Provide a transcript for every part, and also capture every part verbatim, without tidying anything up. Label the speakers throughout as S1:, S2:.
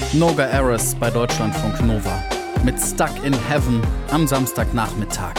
S1: Noga Eris bei Deutschlandfunk Nova mit Stuck in Heaven am Samstagnachmittag.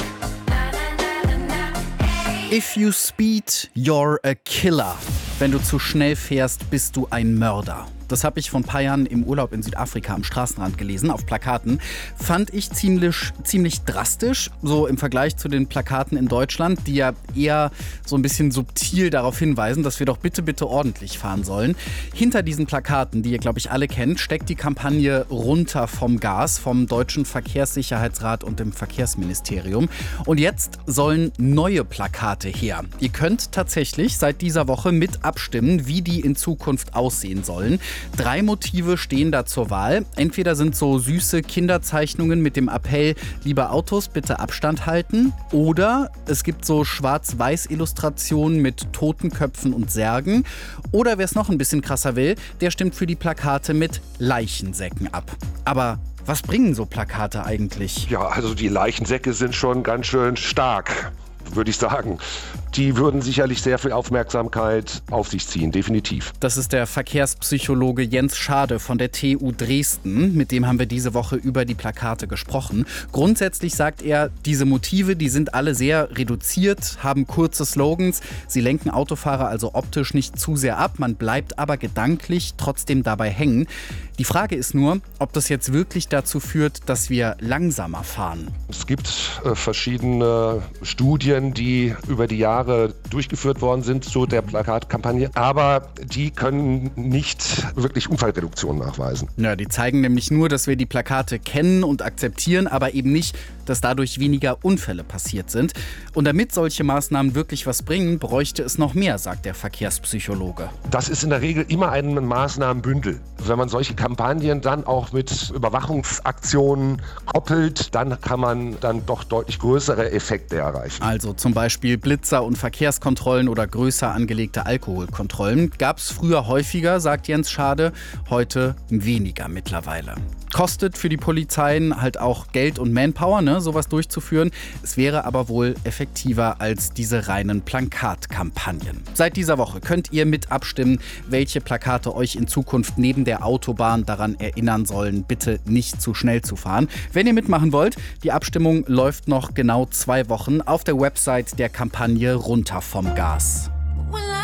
S1: If you speed, you're a killer. Wenn du zu schnell fährst, bist du ein Mörder. Das habe ich vor ein paar Jahren im Urlaub in Südafrika am Straßenrand gelesen, auf Plakaten. Fand ich ziemlich, ziemlich drastisch, so im Vergleich zu den Plakaten in Deutschland, die ja eher so ein bisschen subtil darauf hinweisen, dass wir doch bitte, bitte ordentlich fahren sollen. Hinter diesen Plakaten, die ihr, glaube ich, alle kennt, steckt die Kampagne Runter vom Gas vom Deutschen Verkehrssicherheitsrat und dem Verkehrsministerium. Und jetzt sollen neue Plakate her. Ihr könnt tatsächlich seit dieser Woche mit abstimmen, wie die in Zukunft aussehen sollen. Drei Motive stehen da zur Wahl. Entweder sind so süße Kinderzeichnungen mit dem Appell, liebe Autos, bitte Abstand halten. Oder es gibt so Schwarz-Weiß-Illustrationen mit Totenköpfen und Särgen. Oder wer es noch ein bisschen krasser will, der stimmt für die Plakate mit Leichensäcken ab. Aber was bringen so Plakate eigentlich?
S2: Ja, also die Leichensäcke sind schon ganz schön stark, würde ich sagen. Die würden sicherlich sehr viel Aufmerksamkeit auf sich ziehen, definitiv.
S1: Das ist der Verkehrspsychologe Jens Schade von der T U Dresden. Mit dem haben wir diese Woche über die Plakate gesprochen. Grundsätzlich sagt er, diese Motive, die sind alle sehr reduziert, haben kurze Slogans. Sie lenken Autofahrer also optisch nicht zu sehr ab. Man bleibt aber gedanklich trotzdem dabei hängen. Die Frage ist nur, ob das jetzt wirklich dazu führt, dass wir langsamer fahren.
S2: Es gibt äh, verschiedene Studien, die über die Jahre durchgeführt worden sind zu der Plakatkampagne, aber die können nicht wirklich Unfallreduktion nachweisen.
S1: Ja, die zeigen nämlich nur, dass wir die Plakate kennen und akzeptieren, aber eben nicht, dass dadurch weniger Unfälle passiert sind. Und damit solche Maßnahmen wirklich was bringen, bräuchte es noch mehr, sagt der Verkehrspsychologe.
S2: Das ist in der Regel immer ein Maßnahmenbündel. Wenn man solche Kampagnen dann auch mit Überwachungsaktionen koppelt, dann kann man dann doch deutlich größere Effekte erreichen.
S1: Also zum Beispiel Blitzer und Verkehrskontrollen oder größer angelegte Alkoholkontrollen. Gab es früher häufiger, sagt Jens Schade, heute weniger mittlerweile. Kostet für die Polizeien halt auch Geld und Manpower, ne, sowas durchzuführen. Es wäre aber wohl effektiver als diese reinen Plakatkampagnen. Seit dieser Woche könnt ihr mit abstimmen, welche Plakate euch in Zukunft neben der Autobahn daran erinnern sollen, bitte nicht zu schnell zu fahren. Wenn ihr mitmachen wollt, die Abstimmung läuft noch genau zwei Wochen auf der Website der Kampagne Runter vom Gas.